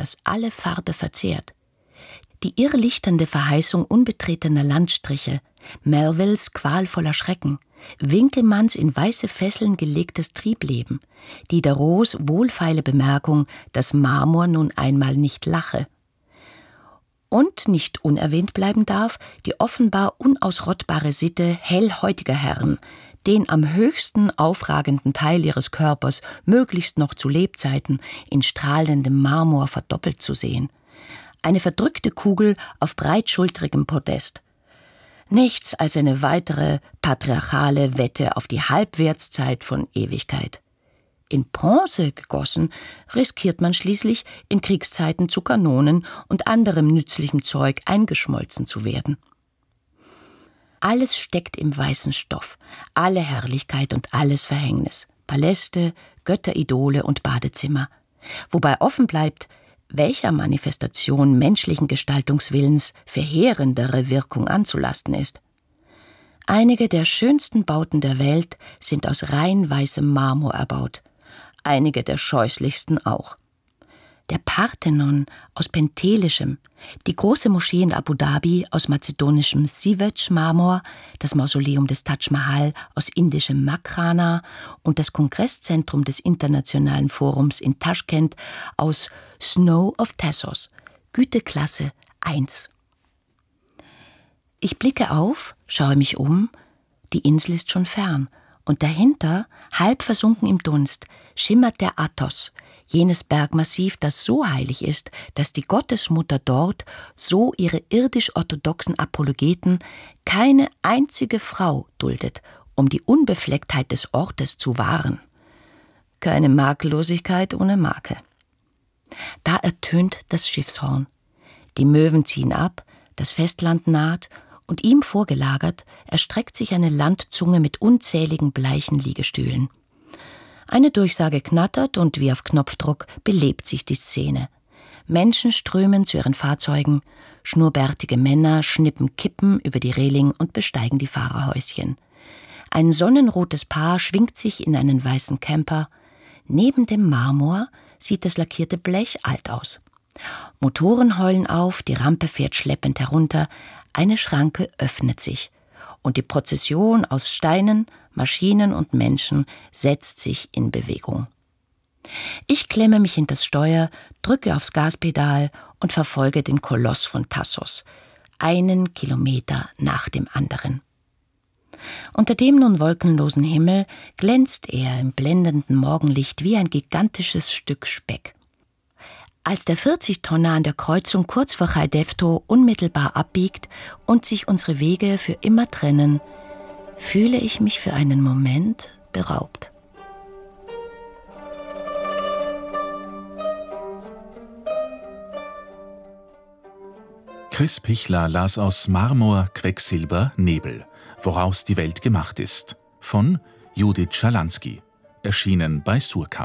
das alle Farbe verzehrt. Die irrlichternde Verheißung unbetretener Landstriche, Melvilles qualvoller Schrecken, Winkelmanns in weiße Fesseln gelegtes Triebleben, Diderots wohlfeile Bemerkung, dass Marmor nun einmal nicht lache. Und nicht unerwähnt bleiben darf die offenbar unausrottbare Sitte hellhäutiger Herren, den am höchsten aufragenden Teil ihres Körpers möglichst noch zu Lebzeiten in strahlendem Marmor verdoppelt zu sehen. Eine verdrückte Kugel auf breitschultrigem Podest. Nichts als eine weitere patriarchale Wette auf die Halbwertszeit von Ewigkeit. In Bronze gegossen riskiert man schließlich, in Kriegszeiten zu Kanonen und anderem nützlichem Zeug eingeschmolzen zu werden. Alles steckt im weißen Stoff, alle Herrlichkeit und alles Verhängnis, Paläste, Götteridole und Badezimmer. Wobei offen bleibt, welcher Manifestation menschlichen Gestaltungswillens verheerendere Wirkung anzulasten ist. Einige der schönsten Bauten der Welt sind aus rein weißem Marmor erbaut, einige der scheußlichsten auch. Der Parthenon aus pentelischem, die große Moschee in Abu Dhabi aus mazedonischem Sivec-Marmor, das Mausoleum des Taj Mahal aus indischem Makrana und das Kongresszentrum des Internationalen Forums in Taschkent aus Snow of Tassos, Güteklasse 1. Ich blicke auf, schaue mich um, die Insel ist schon fern, und dahinter, halb versunken im Dunst, schimmert der Athos, jenes Bergmassiv, das so heilig ist, dass die Gottesmutter dort, so ihre irdisch-orthodoxen Apologeten, keine einzige Frau duldet, um die Unbeflecktheit des Ortes zu wahren. Keine Makellosigkeit ohne Marke. Da ertönt das Schiffshorn. Die Möwen ziehen ab, das Festland naht, und ihm vorgelagert erstreckt sich eine Landzunge mit unzähligen bleichen Liegestühlen. Eine Durchsage knattert und wie auf Knopfdruck belebt sich die Szene. Menschen strömen zu ihren Fahrzeugen, schnurrbärtige Männer schnippen Kippen über die Reling und besteigen die Fahrerhäuschen. Ein sonnenrotes Paar schwingt sich in einen weißen Camper. Neben dem Marmor sieht das lackierte Blech alt aus. Motoren heulen auf, die Rampe fährt schleppend herunter, eine Schranke öffnet sich und die Prozession aus Steinen, Maschinen und Menschen setzt sich in Bewegung. Ich klemme mich hinters Steuer, drücke aufs Gaspedal und verfolge den Koloss von Tassos, einen Kilometer nach dem anderen. Unter dem nun wolkenlosen Himmel glänzt er im blendenden Morgenlicht wie ein gigantisches Stück Speck. Als der 40-Tonner an der Kreuzung kurz vor Chaidefto unmittelbar abbiegt und sich unsere Wege für immer trennen, fühle ich mich für einen Moment beraubt. Chris Pichler las aus Marmor, Quecksilber, Nebel, woraus die Welt gemacht ist, von Judith Schalansky, erschienen bei Suhrkamp.